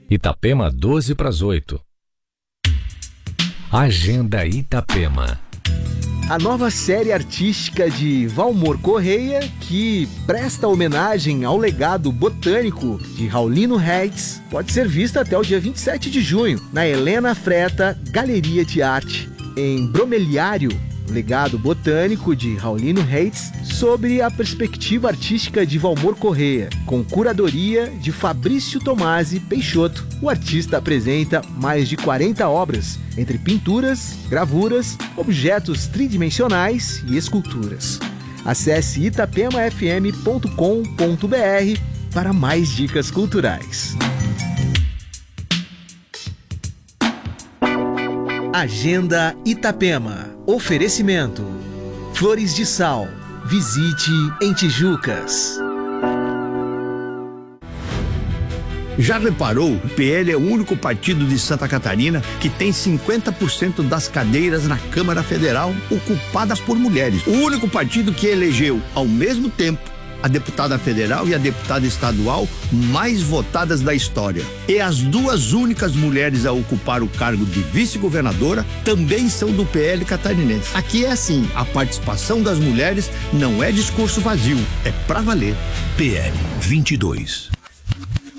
Itapema 12 para as 8. Agenda Itapema. A nova série artística de Valmor Correia, que presta homenagem ao legado botânico de Raulino Reis, pode ser vista até o dia 27 de junho, na Helena Freta Galeria de Arte, em Bromeliário, legado botânico de Raulino Reis, sobre a perspectiva artística de Valmor Correia, com curadoria de Fabrício Tomasi Peixoto. O artista apresenta mais de 40 obras, entre pinturas, gravuras, objetos tridimensionais e esculturas. Acesse itapemafm.com.br para mais dicas culturais. Agenda Itapema. Oferecimento: Flores de Sal. Visite em Tijucas. Já reparou? O PL é o único partido de Santa Catarina que tem 50% das cadeiras na Câmara Federal ocupadas por mulheres. O único partido que elegeu, ao mesmo tempo, a deputada federal e a deputada estadual mais votadas da história. E as duas únicas mulheres a ocupar o cargo de vice-governadora também são do PL catarinense. Aqui é assim, a participação das mulheres não é discurso vazio, é pra valer. PL 22.